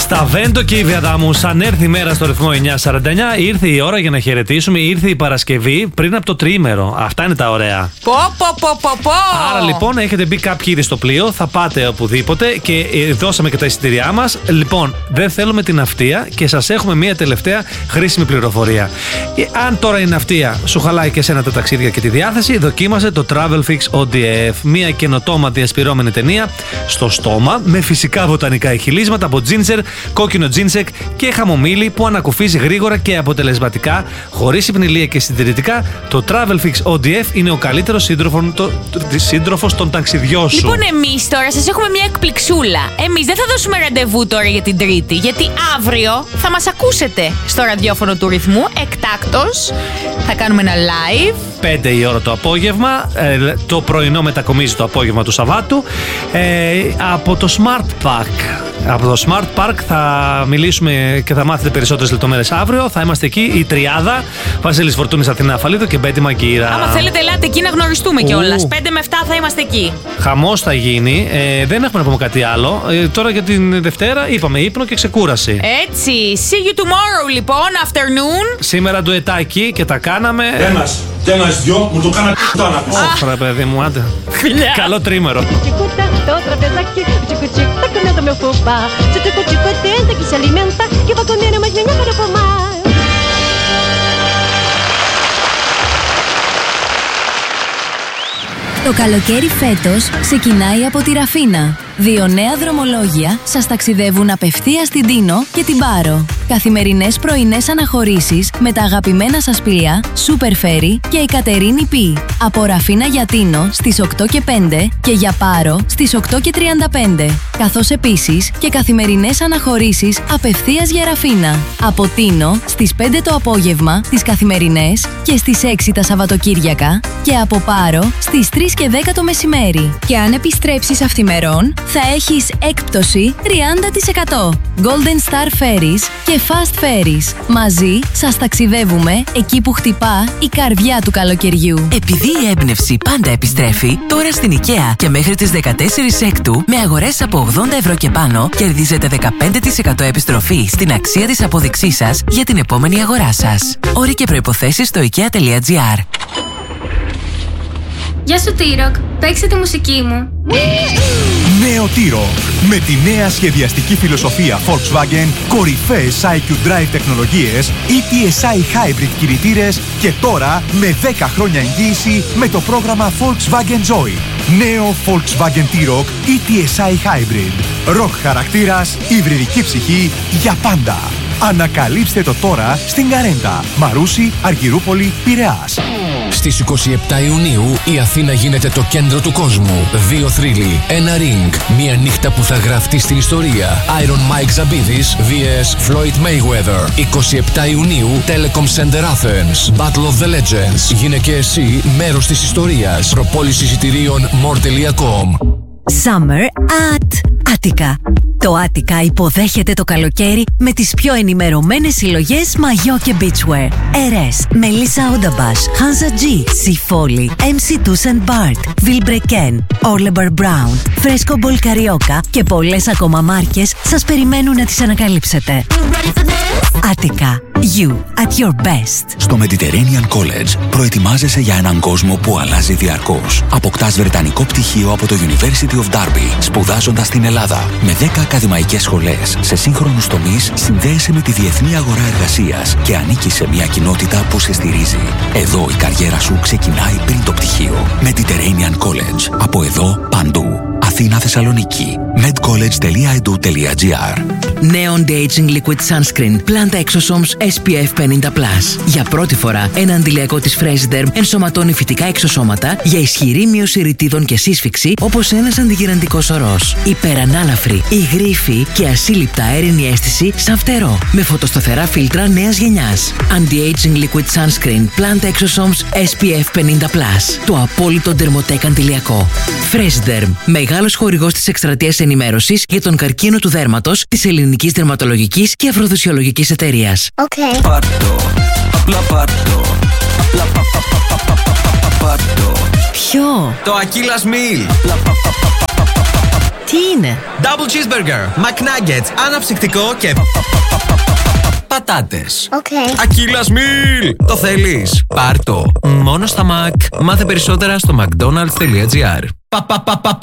Στα Βέντο και η Διαδάμου, αν έρθει η μέρα στο ρυθμό 949, ήρθε η ώρα για να χαιρετήσουμε. Ήρθε η Παρασκευή πριν από το τριήμερο. Αυτά είναι τα ωραία. Πω. Άρα λοιπόν, έχετε μπει κάποιοι ήδη στο πλοίο, θα πάτε οπουδήποτε και δώσαμε και τα εισιτήριά μας. Λοιπόν, δεν θέλουμε την ναυτία και σας έχουμε μία τελευταία χρήσιμη πληροφορία. Αν τώρα η ναυτία σου χαλάει και εσένα τα ταξίδια και τη διάθεση, δοκίμασε το Travel Fix ODF. Μία καινοτόμα διασπυρώμενη ταινία στο στόμα με φυσικά βοτανικά εχυλίσματα από τζίνσερ, κόκκινο τζίνσεκ και χαμομήλι που ανακουφίζει γρήγορα και αποτελεσματικά, χωρίς υπνηλία και συντηρητικά. Το Travel Fix ODF είναι ο καλύτερος σύντροφος των ταξιδιών σου. Λοιπόν, εμείς τώρα σας έχουμε μια εκπληξούλα. Εμείς δεν θα δώσουμε ραντεβού τώρα για την Τρίτη, γιατί αύριο θα μας ακούσετε στο ραδιόφωνο του ρυθμού. Εκτάκτος θα κάνουμε ένα live 5 η ώρα το απόγευμα. Το πρωινό μετακομίζει το απόγευμα του Σαββάτου από το Smart Park. Από το Smart Park θα μιλήσουμε και θα μάθετε περισσότερες λεπτομέρειες αύριο. Θα είμαστε εκεί η τριάδα: Βασίλης Φορτούνης, Αθηνά Αφαλίδου και Μπέτη Μαγκύρα. Άμα θέλετε, ελάτε εκεί να γνωριστούμε κιόλας. 5 με 7 θα είμαστε εκεί. Χαμός θα γίνει. Δεν έχουμε να πούμε κάτι άλλο. Τώρα για την Δευτέρα είπαμε ύπνο και ξεκούραση. Έτσι. See you tomorrow, λοιπόν, afternoon. Σήμερα ντουετάκι και τα κάναμε. Ένας και ένας δυο μου το κάνανε το άνακος. Ωχ, ρε παιδί μου, άντε. Φιλιά. Καλό τρίμερο. Το καλοκαίρι φέτος ξεκινάει από τη Ραφίνα. 2 νέα δρομολόγια σας ταξιδεύουν απευθείας στην Τίνο και την Πάρο. Καθημερινές πρωινές αναχωρήσεις με τα αγαπημένα σας πλοία Super Ferry και η Κατερίνη Πι. Από Ραφίνα για Τίνο στις 8 και 5 και για Πάρο στις 8 και 35. Καθώς επίσης και καθημερινές αναχωρήσεις απευθείας για Ραφίνα. Από Τίνο στις 5 το απόγευμα τις καθημερινές και στις 6 τα Σαββατοκύριακα και από Πάρο στις 3 και 10 το μεσημέρι. Και αν επιστρέψεις αυθημερών θα έχεις έκπτωση 30%. Golden Star Ferries και Fast Ferries. Μαζί σας ταξιδεύουμε εκεί που χτυπά η καρδιά του καλοκαιριού. Επειδή η έμπνευση πάντα επιστρέφει, τώρα στην IKEA και μέχρι τις 14 Έκτου με αγορές από 80 € και πάνω κερδίζετε 15% επιστροφή στην αξία της απόδειξής σας για την επόμενη αγορά σας. Όροι και προϋποθέσεις στο IKEA.gr. Γεια σου T-Rock, παίξε τη μουσική μου. Νέο T-Rock. Με τη νέα σχεδιαστική φιλοσοφία Volkswagen, κορυφαίες IQ Drive τεχνολογίες, ETSI Hybrid κινητήρες και τώρα με 10 χρόνια εγγύηση με το πρόγραμμα Volkswagen Joy. Νέο Volkswagen T-Rock ETSI Hybrid. Rock χαρακτήρας, υβριδική ψυχή για πάντα. Ανακαλύψτε το τώρα στην Καρέντα, Μαρούσι, Αργυρούπολη, Πειραιάς. Στις 27 Ιουνίου η Αθήνα γίνεται το κέντρο του κόσμου. 2 θρύλοι, 1 ring, μια νύχτα που θα γραφτεί στην ιστορία. Iron Mike Zabidis vs Floyd Mayweather. 27 Ιουνίου, Telecom Center Athens. Battle of the Legends. Γίνε και εσύ μέρος της ιστορίας. Προπόληση εισιτηρίων more.com. Summer at Attica. Το Attica υποδέχεται το καλοκαίρι με τις πιο ενημερωμένες συλλογές μαγιό και beachwear. Ερές, Melissa Odabash, Hansa G, Sifoli, MC Tuss & Bart, Vilebrequin, Orlebar Brown, Fresco Ball Carioca και πολλές ακόμα μάρκες σας περιμένουν να τις ανακαλύψετε. Attica. You at your best. Στο Mediterranean College προετοιμάζεσαι για έναν κόσμο που αλλάζει διαρκώς. Αποκτάς βρετανικό πτυχίο από το University of Derby, σπουδάζοντας στην Ελλάδα. Με 10 ακαδημαϊκές σχολές σε σύγχρονους τομείς, συνδέεσαι με τη διεθνή αγορά εργασίας και ανήκεις σε μια κοινότητα που σε στηρίζει. Εδώ η καριέρα σου ξεκινάει πριν το πτυχίο. Mediterranean College. Από εδώ παντού. Αθήνα, Θεσσαλονίκη. medcollege.edu.gr. Νέο Anti-Aging Liquid Sunscreen Planta Exosomes SPF 50+. Για πρώτη φορά, ένα αντιλιακό της Freshderm ενσωματώνει φυτικά εξωσώματα για ισχυρή μείωση ρητίδων και σύσφυξη όπως ένας αντιγυραντικός ορός. Υπερανάλαφρη, υγρήφη και ασύλληπτα αέρινη αίσθηση σαν φτερό. Με φωτοσταθερά φίλτρα νέας γενιάς. Anti-Aging Liquid Sunscreen Planta Exosomes SPF 50+. Το απόλυτο ντερμοτέκ αντιλιακό. Freshderm. Μεγάλος χορηγός της εκστρατείας ενημέρωσης για τον καρκίνο του δέρματος της Ελληνικής Δερματολογικής και Αφροδισιολογικής Εταιρείας. Okay. Πάρτο, απλά πάρτο. Απλά πάρτο. Ποιο? Το Aquila Meal. Τι είναι? Double cheeseburger, McNuggets, αναψυκτικό και πατάτες. Ακύλας Meal. Το θέλεις? Πάρ' το. Μόνο στα Mac. Μάθε περισσότερα στο mcdonalds.gr.